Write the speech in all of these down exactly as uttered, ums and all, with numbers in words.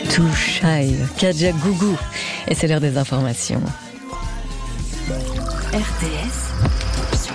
Touchaï, Kadja Gougou. Et c'est l'heure des informations. R T S.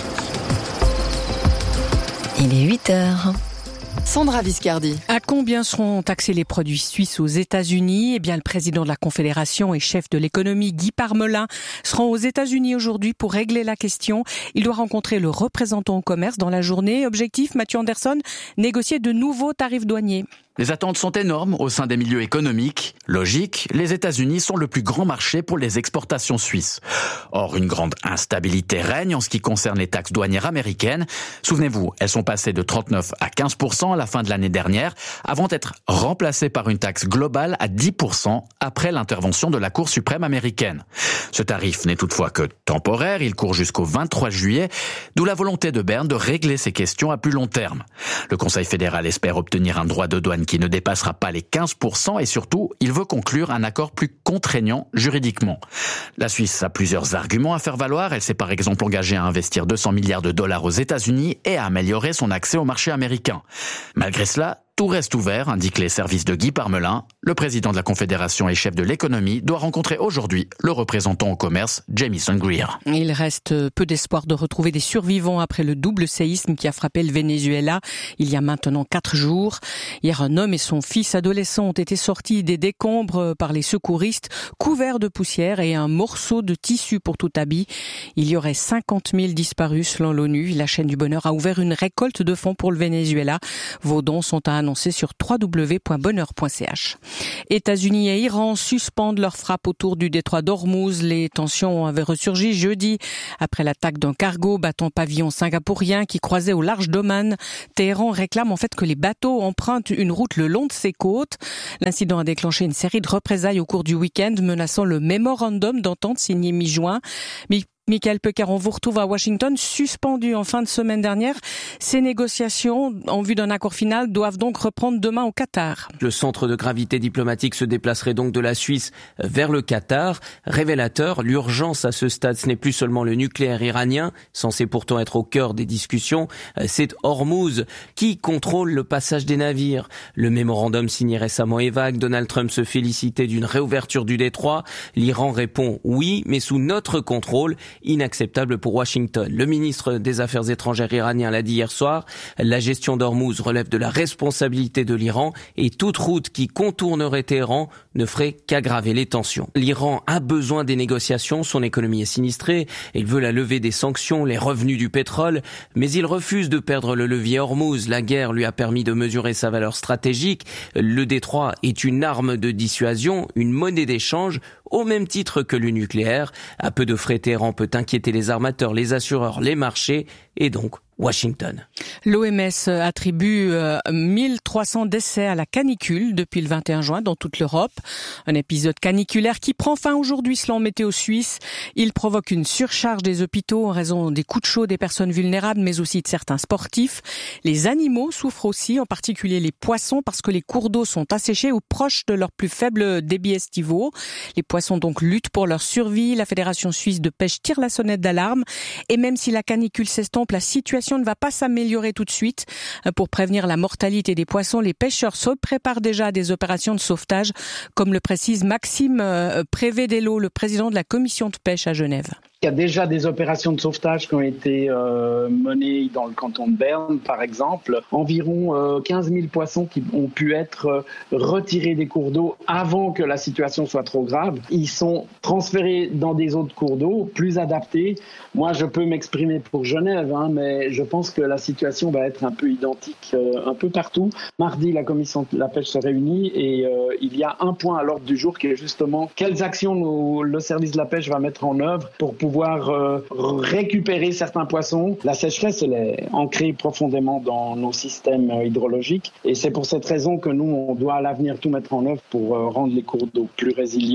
Il est huit heures. Sandra Viscardi. À combien seront taxés les produits suisses aux États-Unis ? Eh bien, le président de la Confédération et chef de l'économie, Guy Parmelin, se rend aux États-Unis aujourd'hui pour régler la question. Il doit rencontrer le représentant au commerce dans la journée. Objectif, Mathieu Anderson, négocier de nouveaux tarifs douaniers. Les attentes sont énormes au sein des milieux économiques. Logique, les États-Unis sont le plus grand marché pour les exportations suisses. Or, une grande instabilité règne en ce qui concerne les taxes douanières américaines. Souvenez-vous, elles sont passées de trente-neuf à quinze pour cent à la fin de l'année dernière, avant d'être remplacées par une taxe globale à dix pour cent après l'intervention de la Cour suprême américaine. Ce tarif n'est toutefois que temporaire, il court jusqu'au vingt-trois juillet, d'où la volonté de Berne de régler ces questions à plus long terme. Le Conseil fédéral espère obtenir un droit de douane qui ne dépassera pas les quinze pour cent et surtout, il veut conclure un accord plus contraignant juridiquement. La Suisse a plusieurs arguments à faire valoir. Elle s'est par exemple engagée à investir deux cents milliards de dollars aux États-Unis et à améliorer son accès au marché américain. Malgré cela, tout reste ouvert, indiquent les services de Guy Parmelin. Le président de la Confédération et chef de l'économie doit rencontrer aujourd'hui le représentant au commerce, Jamison Greer. Il reste peu d'espoir de retrouver des survivants après le double séisme qui a frappé le Venezuela il y a maintenant quatre jours. Hier, un homme et son fils adolescent ont été sortis des décombres par les secouristes, couverts de poussière et un morceau de tissu pour tout habit. Il y aurait cinquante mille disparus selon l'ONU. La chaîne du bonheur a ouvert une récolte de fonds pour le Venezuela. Vos dons sont à annoncé sur w w w point bonheur point c h. États-Unis et Iran suspendent leur frappe autour du détroit d'Ormuz. Les tensions avaient ressurgi jeudi après l'attaque d'un cargo battant pavillon singapourien qui croisait au large d'Oman. Téhéran réclame en fait que les bateaux empruntent une route le long de ses côtes. L'incident a déclenché une série de représailles au cours du week-end, menaçant le mémorandum d'entente signé mi-juin. Mais Michael Pecker, on vous retrouve à Washington, suspendu en fin de semaine dernière. Ces négociations, en vue d'un accord final, doivent donc reprendre demain au Qatar. Le centre de gravité diplomatique se déplacerait donc de la Suisse vers le Qatar. Révélateur, l'urgence à ce stade, ce n'est plus seulement le nucléaire iranien, censé pourtant être au cœur des discussions, c'est Hormuz qui contrôle le passage des navires. Le mémorandum signé récemment est vague. Donald Trump se félicitait d'une réouverture du détroit. L'Iran répond oui, mais sous notre contrôle. Inacceptable pour Washington. Le ministre des Affaires étrangères iranien l'a dit hier soir, la gestion d'Hormuz relève de la responsabilité de l'Iran et toute route qui contournerait Téhéran ne ferait qu'aggraver les tensions. L'Iran a besoin des négociations, son économie est sinistrée, il veut la levée des sanctions, les revenus du pétrole, mais il refuse de perdre le levier Hormuz. La guerre lui a permis de mesurer sa valeur stratégique. Le détroit est une arme de dissuasion, une monnaie d'échange, au même titre que le nucléaire. À peu de frais, Téhéran peut inquiéter les armateurs, les assureurs, les marchés et donc Washington. L'O M S attribue euh, mille trois cents décès à la canicule depuis le vingt et un juin dans toute l'Europe. Un épisode caniculaire qui prend fin aujourd'hui selon Météo Suisse. Il provoque une surcharge des hôpitaux en raison des coups de chaud des personnes vulnérables, mais aussi de certains sportifs. Les animaux souffrent aussi, en particulier les poissons, parce que les cours d'eau sont asséchés ou proches de leur plus faible débit estivaux. Les poissons donc luttent pour leur survie. La Fédération suisse de pêche tire la sonnette d'alarme. Et même si la canicule s'estompe, la situation ne va pas s'améliorer tout de suite. Pour prévenir la mortalité des poissons, les pêcheurs se préparent déjà à des opérations de sauvetage, comme le précise Maxime Prévédello, le président de la commission de pêche à Genève. Il y a déjà des opérations de sauvetage qui ont été euh, menées dans le canton de Berne, par exemple. Environ euh, quinze mille poissons qui ont pu être euh, retirés des cours d'eau avant que la situation soit trop grave. Ils sont transférés dans des autres cours d'eau plus adaptés. Moi, je peux m'exprimer pour Genève, hein, mais je pense que la situation va être un peu identique euh, un peu partout. Mardi, la commission de la pêche se réunit et euh, il y a un point à l'ordre du jour qui est justement quelles actions nous, le service de la pêche va mettre en œuvre pour pouvoir pouvoir euh, récupérer certains poissons. La sécheresse, elle est ancrée profondément dans nos systèmes euh, hydrologiques et c'est pour cette raison que nous, on doit à l'avenir tout mettre en œuvre pour euh, rendre les cours d'eau plus résilients.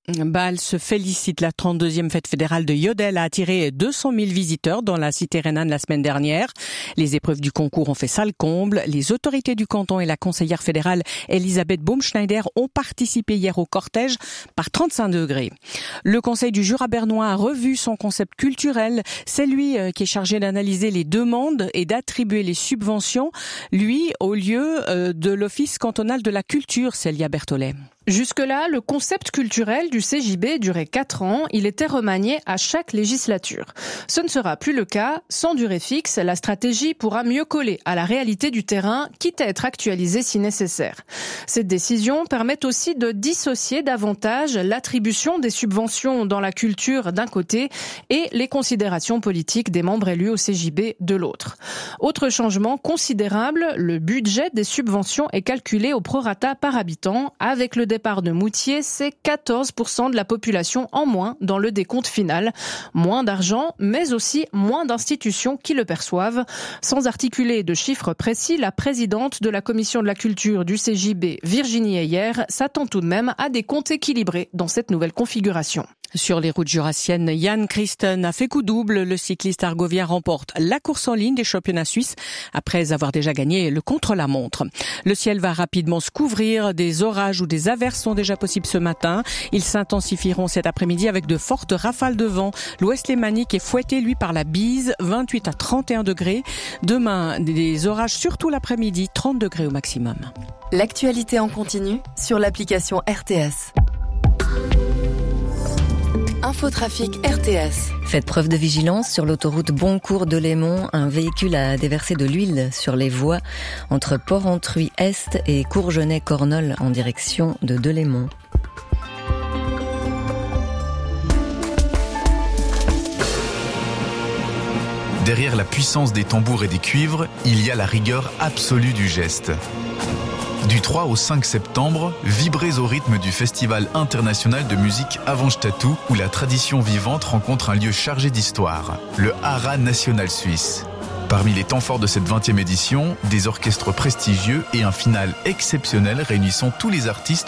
Bâle se félicite. La trente-deuxième fête fédérale de Yodel a attiré deux cent mille visiteurs dans la cité rhénane la semaine dernière. Les épreuves du concours ont fait salle comble. Les autorités du canton et la conseillère fédérale Elisabeth Baumschneider ont participé hier au cortège par trente-cinq degrés. Le conseil du Jura bernois a revu son concept culturel. C'est lui qui est chargé d'analyser les demandes et d'attribuer les subventions. Lui, au lieu de l'Office cantonal de la culture, Célia Berthollet. Jusque-là, le concept culturel du C J B durait quatre ans. Il était remanié à chaque législature. Ce ne sera plus le cas. Sans durée fixe, la stratégie pourra mieux coller à la réalité du terrain, quitte à être actualisée si nécessaire. Cette décision permet aussi de dissocier davantage l'attribution des subventions dans la culture d'un côté et les considérations politiques des membres élus au C J B de l'autre. Autre changement considérable, le budget des subventions est calculé au prorata par habitant. Avec le départ de Moutier, c'est quatorze pour cent de la population en moins dans le décompte final. Moins d'argent, mais aussi moins d'institutions qui le perçoivent. Sans articuler de chiffres précis, la présidente de la commission de la culture du C J B, Virginie Heyer, s'attend tout de même à des comptes équilibrés dans cette nouvelle configuration. Sur les routes jurassiennes, Jan Christen a fait coup double. Le cycliste argovien remporte la course en ligne des championnats suisses après avoir déjà gagné le contre-la-montre. Le ciel va rapidement se couvrir. Des orages ou des averses sont déjà possibles ce matin. Ils s'intensifieront cet après-midi avec de fortes rafales de vent. L'ouest lémanique est fouetté, lui, par la bise, vingt-huit à trente et un degrés. Demain, des orages surtout l'après-midi, trente degrés au maximum. L'actualité en continu sur l'application R T S. Infotrafic R T S. Faites preuve de vigilance sur l'autoroute Boncourt-Delémont. Un véhicule a déversé de l'huile sur les voies entre Port-Entruy-Est et Courgenay-Cornol en direction de Delémont. Derrière la puissance des tambours et des cuivres, il y a la rigueur absolue du geste. Du trois au cinq septembre, vibrez au rythme du Festival international de musique Avantstadt, où la tradition vivante rencontre un lieu chargé d'histoire, le Haras national suisse. Parmi les temps forts de cette vingtième édition, des orchestres prestigieux et un final exceptionnel réunissant tous les artistes